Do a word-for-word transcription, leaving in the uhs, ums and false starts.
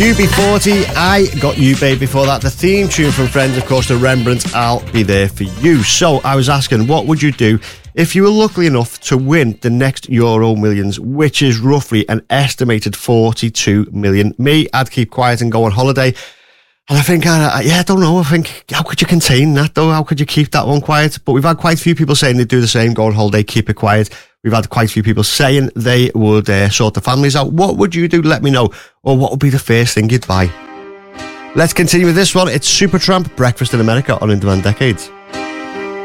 U B forty, I Got You Babe before that. The theme tune from Friends, of course, the Rembrandt, I'll Be There For You. So I was asking, what would you do if you were lucky enough to win the next Euro Millions, which is roughly an estimated forty-two million? Me, I'd keep quiet and go on holiday. And I think, uh, yeah, I don't know. I think, how could you contain that, though? How could you keep that one quiet? But we've had quite a few people saying they'd do the same, go on holiday, keep it quiet. We've had quite a few people saying they would uh, sort the families out. What would you do? Let me know. Or what would be the first thing you'd buy? Let's continue with this one. It's Supertramp, Breakfast in America on In Demand Decades.